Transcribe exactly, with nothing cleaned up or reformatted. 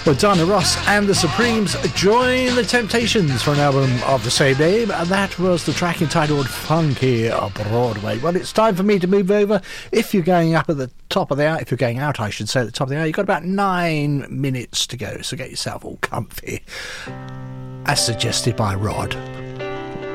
Well, Diana Ross and the Supremes join the Temptations for an album of the same name, and that was the track entitled Funky Broadway. Well, it's time for me to move over. If you're going up at the top of the hour, if you're going out, I should say, at the top of the hour, you've got about nine minutes to go, so get yourself all comfy, as suggested by Rod.